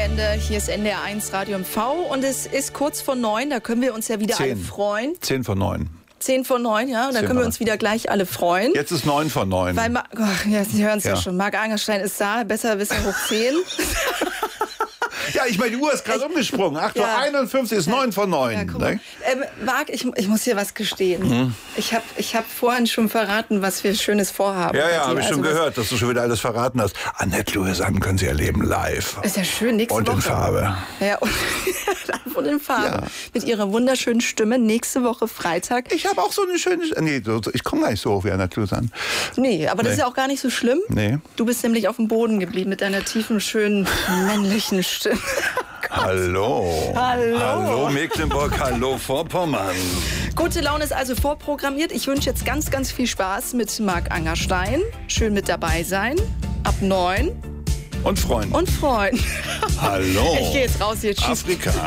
Wochenende. Hier ist NDR1 Radio MV und es ist kurz vor 9. Da können wir uns ja wieder alle freuen. 10 vor 9. 10 vor 9, ja. Da können wir uns wieder gleich alle freuen. Jetzt ist 9 vor 9. Weil, ja, Sie hören es ja schon. Marc Angerstein ist da. Besser wissen hoch 10. Ja, ich meine, die Uhr ist gerade umgesprungen. 8:51 Uhr ist 9 vor 9. Ja, ne? Marc, ich muss hier was gestehen. Ich hab vorhin schon verraten, was wir Schönes vorhaben. Ja, habe ich schon gehört, dass du schon wieder alles verraten hast. Annette Louisanne können Sie erleben live. Ist ja schön, nächste Woche. Und in Farbe. Ja, und in Farbe. Ja. Mit ihrer wunderschönen Stimme. Nächste Woche Freitag. Ich habe auch so eine schöne Stimme. Nee, ich komme gar nicht so hoch wie Annette Louisanne. Nee, aber das ist ja auch gar nicht so schlimm. Nee. Du bist nämlich auf dem Boden geblieben mit deiner tiefen, schönen, männlichen Stimme. Hallo. Hallo Mecklenburg, hallo Vorpommern. Gute Laune ist also vorprogrammiert. Ich wünsche jetzt ganz, ganz viel Spaß mit Marc Angerstein. Schön mit dabei sein. Ab 9. Und Freund. Hallo. Ich gehe jetzt raus hier. Tschüss. Afrika.